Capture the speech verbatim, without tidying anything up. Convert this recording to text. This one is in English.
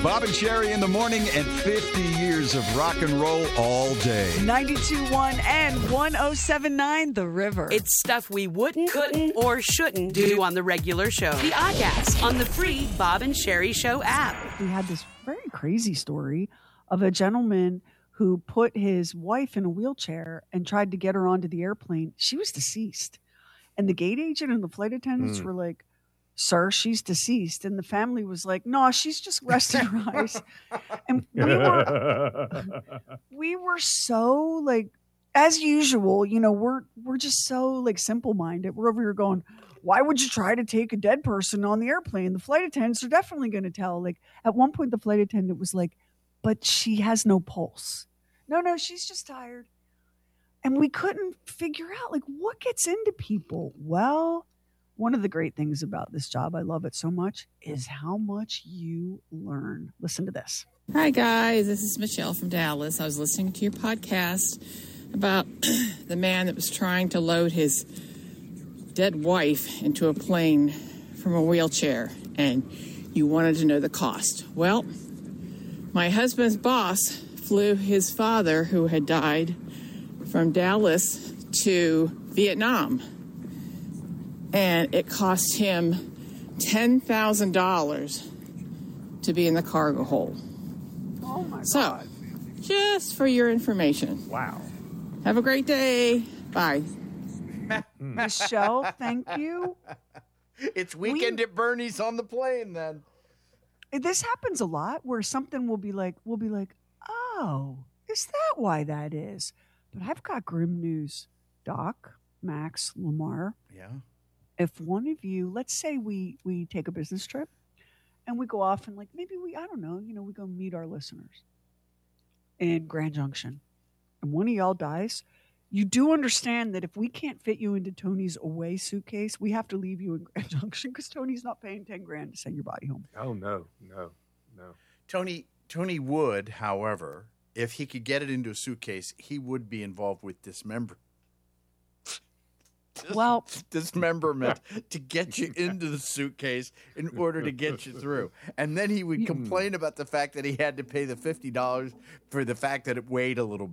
Bob and Sherry in the morning and fifty years of rock and roll all day. ninety-two point one and one oh seven point nine The River. It's stuff we wouldn't, couldn't, or shouldn't do on the regular show. The Oddcast on the free Bob and Sherry Show app. We had this very crazy story of a gentleman who put his wife in a wheelchair and tried to get her onto the airplane. She was deceased. And the gate agent and the flight attendants mm. were like, sir, she's deceased. And the family was like, no, she's just resting her eyes. And we were, we were so like, as usual, you know, we're, we're just so like simple-minded. We're over here going, why would you try to take a dead person on the airplane? The flight attendants are definitely going to tell. Like at one point, the flight attendant was like, but she has no pulse. No, no, she's just tired. And we couldn't figure out, like, what gets into people? Well, one of the great things about this job, I love it so much, is how much you learn. Listen to this. Hi, guys. This is Michelle from Dallas. I was listening to your podcast about the man that was trying to load his dead wife into a plane from a wheelchair, and you wanted to know the cost. Well, my husband's boss flew his father, who had died, from Dallas to Vietnam. And it cost him ten thousand dollars to be in the cargo hold. Oh, my so, God. Just for your information. Wow. Have a great day. Bye. Michelle, thank you. It's weekend we, at Bernie's on the plane then. This happens a lot where something will be like, we'll be like, oh, is that why that is? But I've got grim news. Doc, Max, Lamar. Yeah. If one of you, let's say we we take a business trip and we go off and like maybe we, I don't know, you know, we go meet our listeners in Grand Junction and one of y'all dies, you do understand that if we can't fit you into Tony's away suitcase, we have to leave you in Grand Junction because Tony's not paying ten grand to send your body home. Oh, no, no, no. Tony, Tony would, however, if he could get it into a suitcase, he would be involved with dismember. Well, dismemberment to get you into the suitcase in order to get you through. And then he would complain about the fact that he had to pay the fifty dollars for the fact that it weighed a little